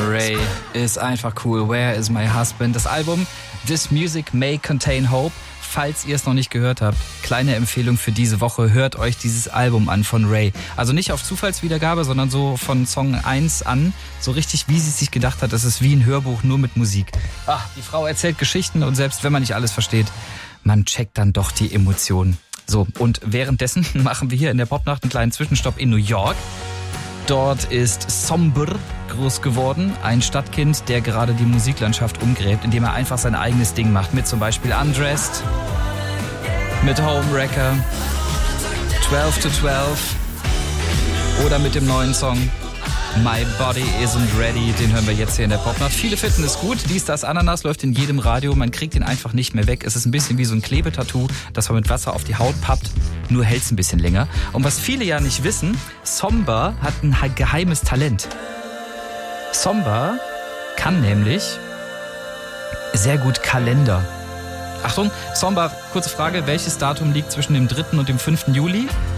Ray ist einfach cool. Where is my husband? Das Album This Music May Contain Hope. Falls ihr es noch nicht gehört habt, kleine Empfehlung für diese Woche, hört euch dieses Album an von Ray. Also nicht auf Zufallswiedergabe, sondern so von Song 1 an, so richtig, wie sie es sich gedacht hat. Das ist wie ein Hörbuch, nur mit Musik. Ach, die Frau erzählt Geschichten und selbst wenn man nicht alles versteht, man checkt dann doch die Emotionen. So, und währenddessen machen wir hier in der Popnacht einen kleinen Zwischenstopp in New York. Dort ist Somber groß geworden, ein Stadtkind, der gerade die Musiklandschaft umgräbt, indem er einfach sein eigenes Ding macht, mit zum Beispiel Undressed, mit Homewrecker, 12 to 12 oder mit dem neuen Song My Body Isn't Ready, den hören wir jetzt hier in der Popnacht. Viele finden es gut, dies, das, Ananas läuft in jedem Radio, man kriegt ihn einfach nicht mehr weg. Es ist ein bisschen wie so ein Klebetattoo, das man mit Wasser auf die Haut pappt, nur hält es ein bisschen länger. Und was viele ja nicht wissen, Somber hat ein geheimes Talent. Somber kann nämlich sehr gut Kalender. Achtung, Somber, kurze Frage, welches Datum liegt zwischen dem 3. und dem 5. Juli?